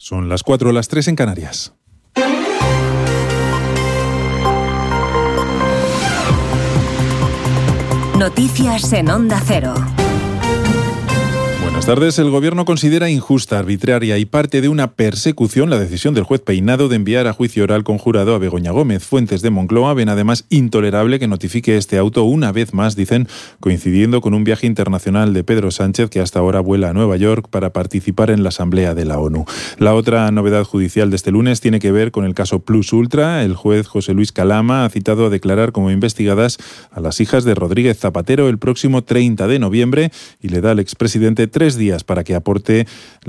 Son las 4, las 3 en Canarias. Noticias en Onda Cero. Buenas tardes. El Gobierno considera injusta, arbitraria y parte de una persecución la decisión del juez Peinado de enviar a juicio oral con jurado a Begoña Gómez. Fuentes de Moncloa ven además intolerable que notifique este auto una vez más, dicen, coincidiendo con un viaje internacional de Pedro Sánchez, que hasta ahora vuela a Nueva York para participar en la Asamblea de la ONU. La otra novedad judicial de este lunes tiene que ver con el caso Plus Ultra. El juez José Luis Calama ha citado a declarar como investigadas a las hijas de Rodríguez Zapatero el próximo 30 de noviembre y le da al expresidente 3 días para que aporte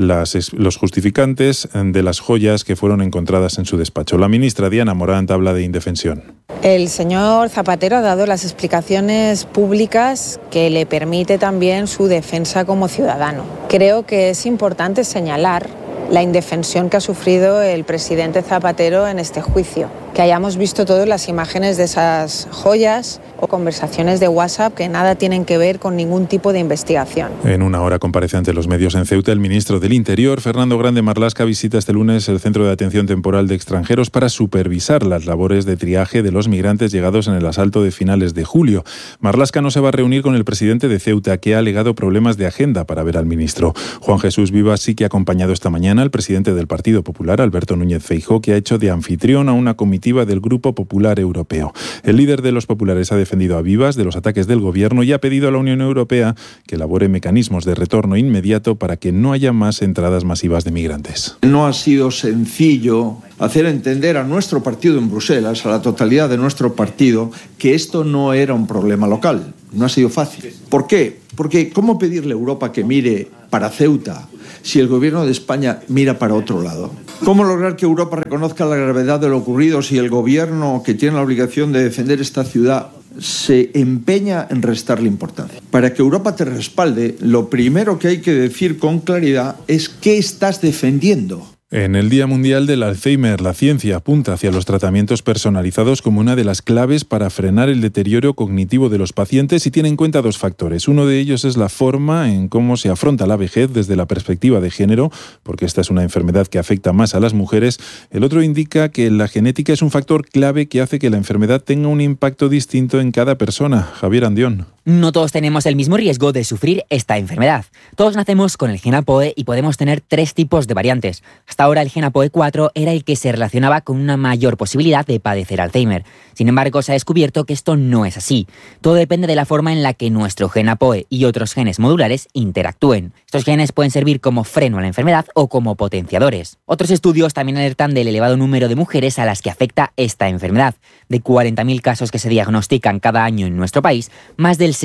los justificantes de las joyas que fueron encontradas en su despacho. La ministra Diana Morant habla de indefensión. El señor Zapatero ha dado las explicaciones públicas que le permite también su defensa como ciudadano. Creo que es importante señalar la indefensión que ha sufrido el presidente Zapatero en este juicio. Que hayamos visto todas las imágenes de esas joyas o conversaciones de WhatsApp que nada tienen que ver con ningún tipo de investigación. En una hora comparece ante los medios en Ceuta el ministro del Interior, Fernando Grande Marlaska, visita este lunes el Centro de Atención Temporal de Extranjeros para supervisar las labores de triaje de los migrantes llegados en el asalto de finales de julio. Marlaska no se va a reunir con el presidente de Ceuta, que ha alegado problemas de agenda para ver al ministro. Juan Jesús Vivas sí que ha acompañado esta mañana al presidente del Partido Popular, Alberto Núñez Feijóo, que ha hecho de anfitrión a una comitiva del Grupo Popular Europeo. El líder de los populares ha defendido a Vivas de los ataques del gobierno y ha pedido a la Unión Europea que elabore mecanismos de retorno inmediato para que no haya más entradas masivas de migrantes. No ha sido sencillo hacer entender a nuestro partido en Bruselas, a la totalidad de nuestro partido, que esto no era un problema local. No ha sido fácil. ¿Por qué? Porque ¿cómo pedirle a Europa que mire para Ceuta si el gobierno de España mira para otro lado? ¿Cómo lograr que Europa reconozca la gravedad de lo ocurrido si el gobierno, que tiene la obligación de defender esta ciudad, se empeña en restarle importancia? Para que Europa te respalde, lo primero que hay que decir con claridad es ¿qué estás defendiendo? En el Día Mundial del Alzheimer, la ciencia apunta hacia los tratamientos personalizados como una de las claves para frenar el deterioro cognitivo de los pacientes y tiene en cuenta 2 factores. Uno de ellos es la forma en cómo se afronta la vejez desde la perspectiva de género, porque esta es una enfermedad que afecta más a las mujeres. El otro indica que la genética es un factor clave que hace que la enfermedad tenga un impacto distinto en cada persona. Javier Andión. No todos tenemos el mismo riesgo de sufrir esta enfermedad. Todos nacemos con el gen APOE y podemos tener 3 tipos de variantes. Hasta ahora el gen APOE4 era el que se relacionaba con una mayor posibilidad de padecer Alzheimer. Sin embargo, se ha descubierto que esto no es así. Todo depende de la forma en la que nuestro gen APOE y otros genes modulares interactúen. Estos genes pueden servir como freno a la enfermedad o como potenciadores. Otros estudios también alertan del elevado número de mujeres a las que afecta esta enfermedad. De 40.000 casos que se diagnostican cada año en nuestro país, más del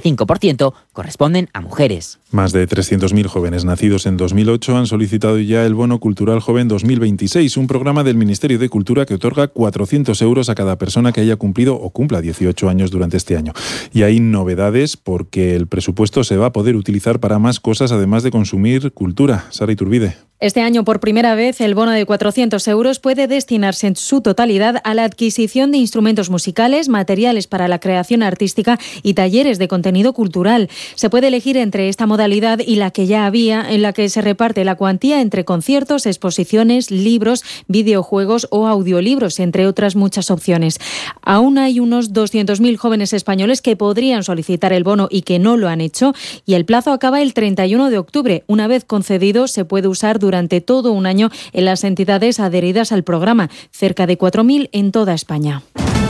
65% corresponden a mujeres. Más de 300.000 jóvenes nacidos en 2008 han solicitado ya el Bono Cultural Joven 2026, un programa del Ministerio de Cultura que otorga 400 euros a cada persona que haya cumplido o cumpla 18 años durante este año. Y hay novedades porque el presupuesto se va a poder utilizar para más cosas además de consumir cultura. Sara Iturbide. Este año, por primera vez, el bono de 400 euros puede destinarse en su totalidad a la adquisición de instrumentos musicales, materiales para la creación artística y talleres de contenido cultural. Se puede elegir entre esta modalidad y la que ya había, en la que se reparte la cuantía entre conciertos, exposiciones, libros, videojuegos o audiolibros, entre otras muchas opciones. Aún hay unos 200.000 jóvenes españoles que podrían solicitar el bono y que no lo han hecho, y el plazo acaba el 31 de octubre. Una vez concedido, se puede usar durante todo un año en las entidades adheridas al programa, cerca de 4.000 en toda España.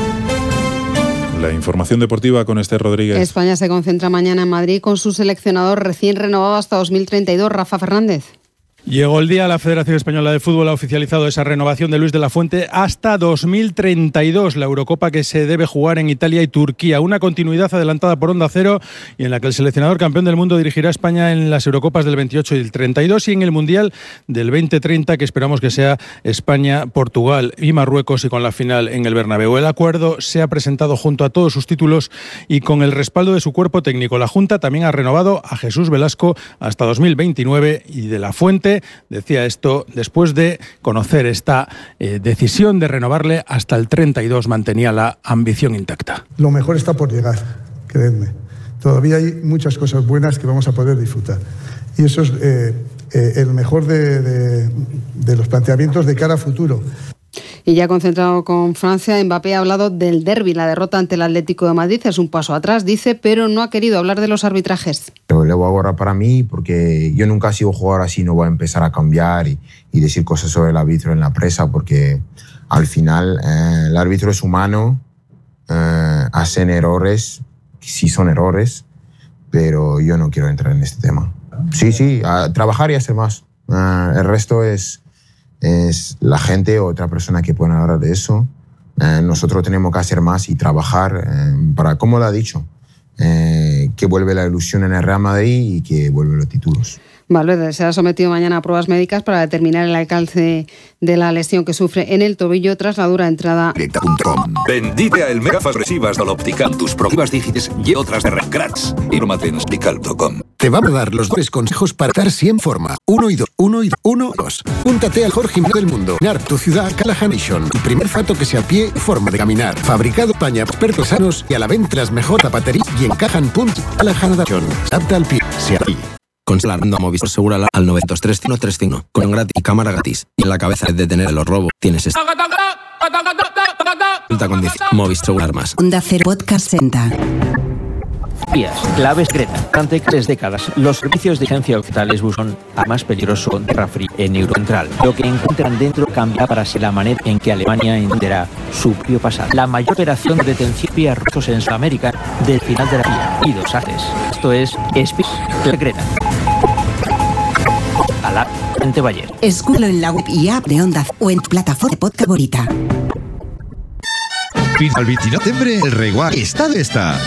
La información deportiva con Esther Rodríguez. España se concentra mañana en Madrid con su seleccionador recién renovado hasta 2032, Rafa Fernández. Llegó el día, la Federación Española de Fútbol ha oficializado esa renovación de Luis de la Fuente hasta 2032, la Eurocopa que se debe jugar en Italia y Turquía. Una continuidad adelantada por Onda Cero y en la que el seleccionador campeón del mundo dirigirá a España en las Eurocopas del 28 y el 32 y en el Mundial del 2030, que esperamos que sea España, Portugal y Marruecos, y con la final en el Bernabéu. El acuerdo se ha presentado junto a todos sus títulos y con el respaldo de su cuerpo técnico. La Junta también ha renovado a Jesús Velasco hasta 2029 y de la Fuente decía esto después de conocer esta decisión de renovarle hasta el 32. Mantenía la ambición intacta. Lo mejor está por llegar, creedme. Todavía hay muchas cosas buenas que vamos a poder disfrutar. Y eso es el mejor de los planteamientos de cara a futuro. Y ya concentrado con Francia, Mbappé ha hablado del derbi, la derrota ante el Atlético de Madrid. Es un paso atrás, dice, pero no ha querido hablar de los arbitrajes. Lo voy a borrar para mí porque yo nunca he sido jugador así, no voy a empezar a cambiar y decir cosas sobre el árbitro en la prensa, porque al final el árbitro es humano, hacen errores, sí son errores, pero yo no quiero entrar en este tema. Sí, a trabajar y hacer más. El resto es la gente o otra persona que pueden hablar de eso. Nosotros tenemos que hacer más y trabajar para, como lo ha dicho, que vuelve la ilusión en el Real Madrid y que vuelven los títulos. Valverde será sometido mañana a pruebas médicas para determinar el alcance de la lesión que sufre en el tobillo tras la dura entrada. Directa.com. Vendite a el Megafas Resivas de l'Optical. Tus próximas dígites y otras de Recrats. Irmatensdical.com. Te vamos a dar los 3 consejos para estar siempre en forma. 1 y 2. 1 y 1, 2. Púntate al mejor gimnasio del mundo. Nar, tu ciudad, Callahan Nation. El primer fato que se a pie, forma de caminar. Fabricado España, expertos sanos y a la venta las mejor zapaterías y en Callahan.Callahan Nation. Adapta al pie. Se a ti. Consolando a Movistar Segura al 93535 con un gratis y cámara gratis. Y en la cabeza de detener los robos tienes esta. Movistar Segura Armas. Onda Cero Podcast Center. Claves Greta. Durante 3 décadas, los servicios de agencia occidentales buscan a más peligroso con Terra Free en Eurocentral. Lo que encuentran dentro cambia para ser la manera en que Alemania entenderá su propio pasado. La mayor operación de detención vía rusos en Sudamérica del final de la vía. Y 2 haces. Esto es Claves Greta. A la gente Bayer. Escúchalo en la web y app de Onda o en tu plataforma de podcast favorita. Al 29 de septiembre, el Reguá está de esta.